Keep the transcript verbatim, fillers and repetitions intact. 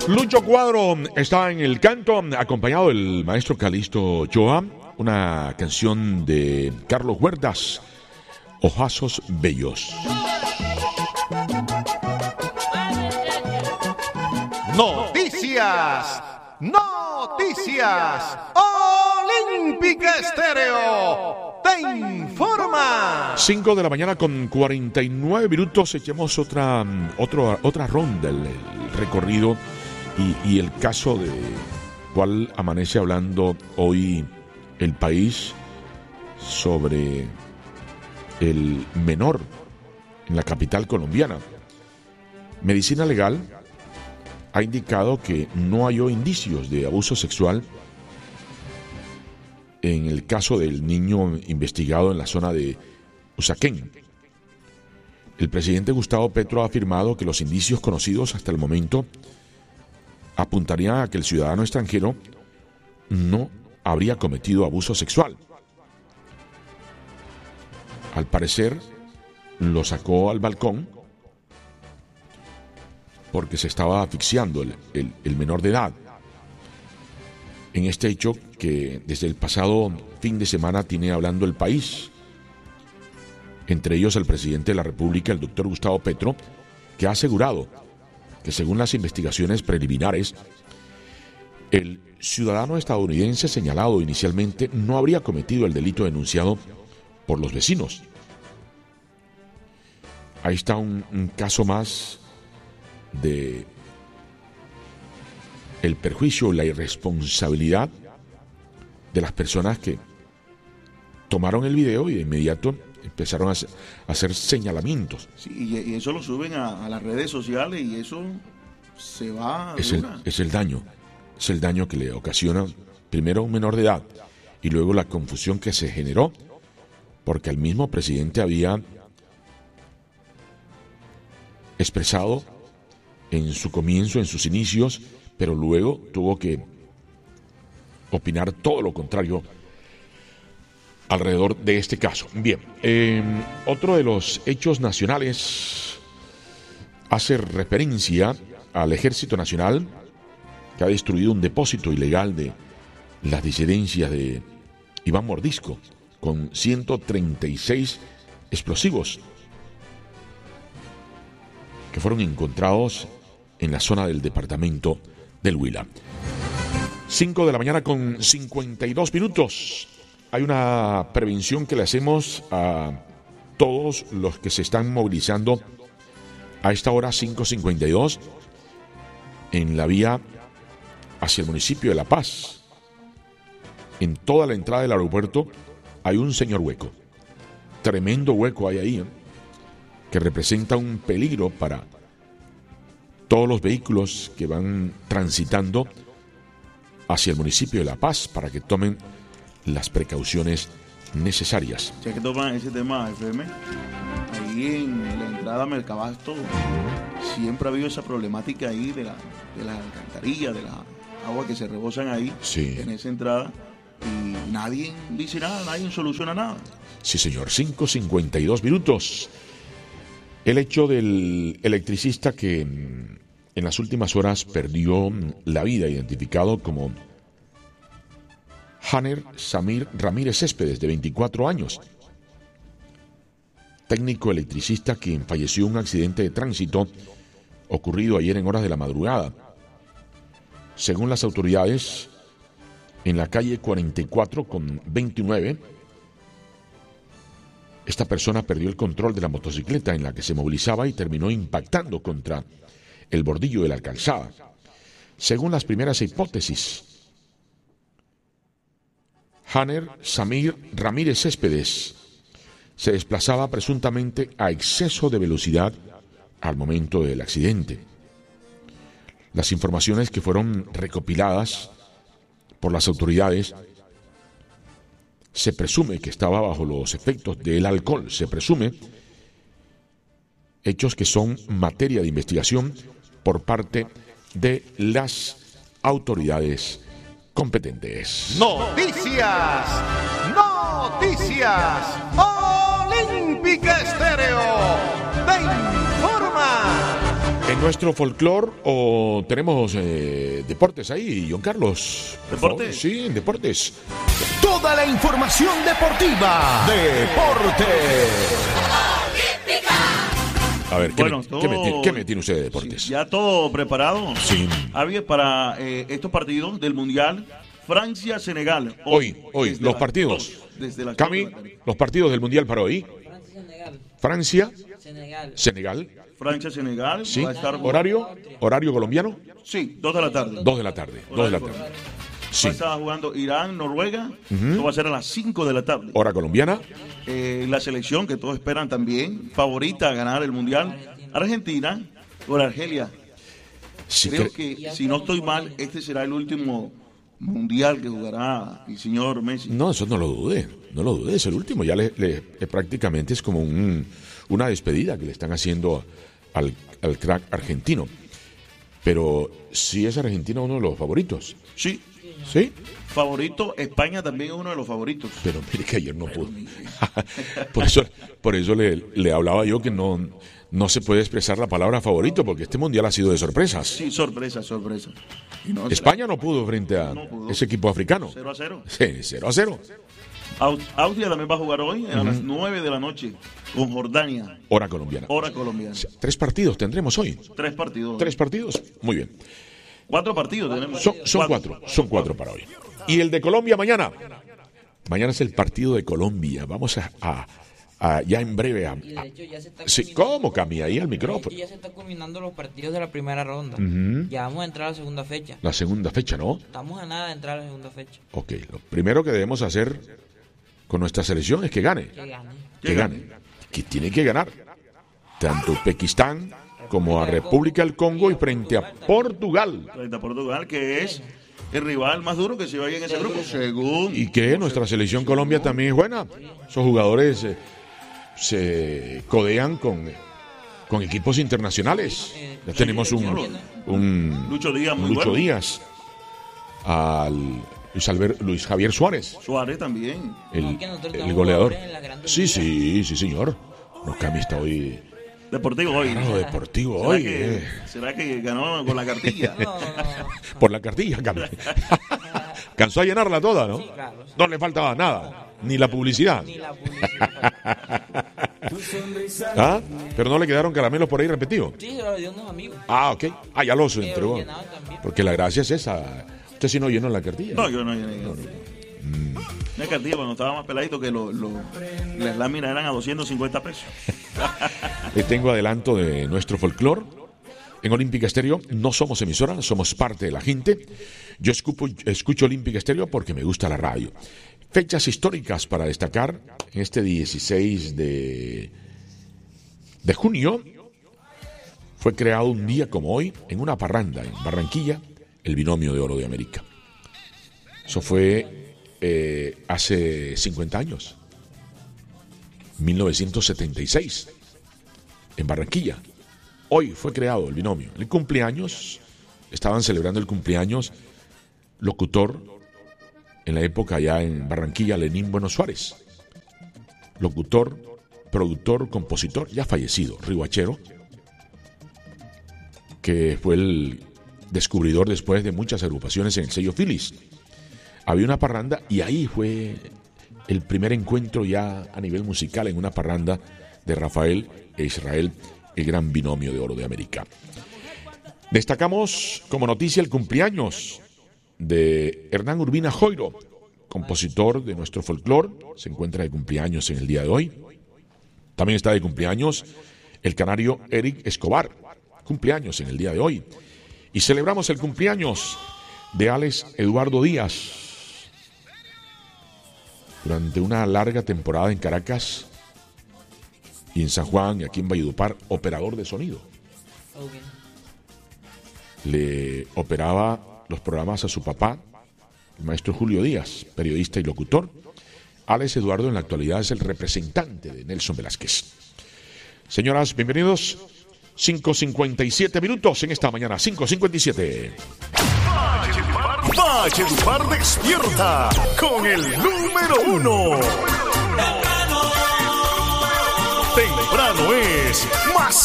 Lucho Cuadro está en el canto, acompañado del maestro Calixto Ochoa, una canción de Carlos Huertas, Ojazos Bellos. Noticias, noticias, Olímpica Estéreo te informa. cinco de la mañana con cuarenta y nueve minutos, echemos otra, otra, otra ronda, el, el recorrido y, y el caso de cuál amanece hablando hoy el país sobre el menor en la capital colombiana. Medicina Legal ha indicado que no halló indicios de abuso sexual en el caso del niño investigado en la zona de Usaquén. El presidente Gustavo Petro ha afirmado que los indicios conocidos hasta el momento apuntarían a que el ciudadano extranjero no habría cometido abuso sexual. Al parecer, lo sacó al balcón porque se estaba asfixiando el, el, el menor de edad. En este hecho que desde el pasado fin de semana tiene hablando el país, entre ellos el presidente de la República, el doctor Gustavo Petro, que ha asegurado que según las investigaciones preliminares, el ciudadano estadounidense señalado inicialmente no habría cometido el delito denunciado por los vecinos. Ahí está un, un caso más de el perjuicio, la irresponsabilidad de las personas que tomaron el video y de inmediato empezaron a hacer, a hacer señalamientos. Sí, y eso lo suben a, a las redes sociales y eso se va es el, es el daño, es el daño que le ocasiona primero a un menor de edad y luego la confusión que se generó porque el mismo presidente había expresado en su comienzo, en sus inicios, pero luego tuvo que opinar todo lo contrario alrededor de este caso. Bien, eh, otro de los hechos nacionales hace referencia al Ejército Nacional, que ha destruido un depósito ilegal de las disidencias de Iván Mordisco, con ciento treinta y seis explosivos que fueron encontrados en la zona del departamento del Huila. cinco de la mañana con cincuenta y dos minutos. Hay una prevención que le hacemos a todos los que se están movilizando a esta hora cinco cincuenta y dos en la vía hacia el municipio de La Paz. En toda la entrada del aeropuerto hay un señor hueco. Tremendo hueco hay ahí, ¿eh? que representa un peligro para todos los vehículos que van transitando hacia el municipio de La Paz para que tomen las precauciones necesarias. Si es que toman ese tema, F M, ahí en la entrada a Mercabasto siempre ha habido esa problemática ahí de la, de la alcantarilla, de la agua que se rebosan ahí, sí, en esa entrada, y nadie dice nada, nadie soluciona nada. Sí, señor, cinco cincuenta y dos minutos. El hecho del electricista que en las últimas horas perdió la vida, identificado como Hanner Samir Ramírez Céspedes, de veinticuatro años, técnico electricista quien falleció en un accidente de tránsito ocurrido ayer en horas de la madrugada. Según las autoridades, en la calle cuarenta y cuatro con veintinueve, esta persona perdió el control de la motocicleta en la que se movilizaba y terminó impactando contra el bordillo de la calzada. Según las primeras hipótesis, Hanner Samir Ramírez Céspedes se desplazaba presuntamente a exceso de velocidad al momento del accidente. Las informaciones que fueron recopiladas por las autoridades, se presume que estaba bajo los efectos del alcohol, se presume, hechos que son materia de investigación por parte de las autoridades competentes. Noticias, noticias, Olímpica Estéreo te informa. En nuestro folclore o tenemos eh, deportes ahí, John Carlos. ¿Deportes? Sí, en deportes. Toda la información deportiva. Deportes. A ver, ¿qué, Bueno, me, todo- ¿qué, me, tiene- qué me tiene usted de deportes? Sí, ya todo preparado. Sí. Javier, para eh, estos partidos del Mundial, Francia-Senegal. Hoy, hoy, desde los las partidos. dos, desde las Cami, dos de la tarde. los partidos del Mundial para hoy. Francia-Senegal. Francia, Senegal. Senegal. Francia-Senegal. Sí. Va a estar Horario, horario colombiano. Sí, dos de la tarde. Dos de la tarde. Dos de la tarde. Sí. Va a estar jugando Irán-Noruega. Eso va a ser a las cinco de la tarde. Hora colombiana. Eh, la selección que todos esperan también, favorita a ganar el Mundial, Argentina por Argelia. Sí, Creo cre- que, si no estoy mal, este será el último Mundial que jugará el señor Messi. No, eso no lo dude, no lo dude, es el último. Ya le, le- le- prácticamente es como un- una despedida que le están haciendo al, al crack argentino. Pero sí es Argentina uno de los favoritos. Sí, ¿Sí? favorito, España también es uno de los favoritos. Pero mire que ayer no pudo. por eso, por eso le, le hablaba yo que no, no se puede expresar la palabra favorito, porque este mundial ha sido de sorpresas. Sí, sorpresa, sorpresa. Y no, España no pudo frente a No pudo. ese equipo africano. cero a cero. Sí, cero a cero. Au- Austria también va a jugar hoy a las nueve de la noche con Jordania, Hora colombiana. hora colombiana. Tres partidos tendremos hoy. Tres partidos. Tres partidos. Muy bien. Cuatro partidos tenemos. Son, son cuatro, son cuatro para hoy. Y el de Colombia mañana. Mañana es el partido de Colombia. Vamos a, a- a- ya en breve a, Y de a- hecho ya se está sí, culminando- ¿cómo cambia ahí al de hecho, micrófono? ya se está culminando los partidos de la primera ronda. Ya vamos a entrar a la segunda fecha. La segunda fecha, ¿no? Estamos a nada de entrar a la segunda fecha. Ok, lo primero que debemos hacer con nuestra selección es que gane. Que gane. Que gane. Que tiene que ganar. Tanto Uzbekistán como a República del Congo y frente a Portugal. Frente a Portugal, que es el rival más duro que se vaya en ese grupo. Según. Y que nuestra selección Colombia también es buena. Esos jugadores eh, se codean con, con equipos internacionales. Ya tenemos un, un Lucho Díaz, un muy Lucho bueno. Díaz, al Luis, Albert- Luis Javier Suárez, Suárez también. el, No, que nosotros el tenemos goleador. jugadores en las grandes Sí, ligas. sí, sí, señor. Nos cambia está hoy. Deportivo hoy. Claro, deportivo ¿Será, hoy. que, eh. ¿Será que ganó con la cartilla? No, no, no. Por la cartilla, cambia. Cansó a llenarla toda, ¿no? Sí, claro. No le faltaba nada, ni la publicidad. Ni la publicidad. ¿Ah? Pero no le quedaron caramelos por ahí repetidos. Sí, se lo dio unos amigos. Ah, ok. Ah, ya los Pero entregó. llenado también. Porque la gracia es esa. Usted sí no llenó la cartilla. No, yo no llené. Una cartilla cuando estaba más peladito que lo, lo- las láminas eran a doscientos cincuenta pesos. Le tengo adelanto de nuestro folclore. En Olímpica Estéreo no somos emisora, somos parte de la gente. Yo escupo- escucho Olímpica Estéreo porque me gusta la radio. Fechas históricas para destacar. En este dieciséis de, de junio fue creado un día como hoy en una parranda en Barranquilla, el Binomio de Oro de América. Eso fue eh, hace cincuenta años, mil novecientos setenta y seis, en Barranquilla. Hoy fue creado el binomio. El cumpleaños, estaban celebrando el cumpleaños, locutor, en la época ya en Barranquilla, Lenín Bueno Suárez. Locutor, productor, compositor, ya fallecido, rihuachero, que fue el descubridor después de muchas agrupaciones en el sello Phillies. Había una parranda y ahí fue el primer encuentro ya a nivel musical en una parranda de Rafael e Israel, el gran binomio de oro de América. Destacamos como noticia el cumpleaños de Hernán Urbina Joiro, compositor de nuestro folclore, se encuentra de cumpleaños en el día de hoy. También está de cumpleaños el canario Eric Escobar, cumpleaños en el día de hoy. Y celebramos el cumpleaños de Alex Eduardo Díaz. Durante una larga temporada en Caracas y en San Juan y aquí en Valledupar, operador de sonido. Ok. Le operaba los programas a su papá, el maestro Julio Díaz, periodista y locutor. Alex Eduardo en la actualidad es el representante de Nelson Velázquez. Señoras, bienvenidos. cinco cincuenta y siete minutos en esta mañana, cinco cincuenta y siete. Valledupar despierta con el número uno. Temprano es más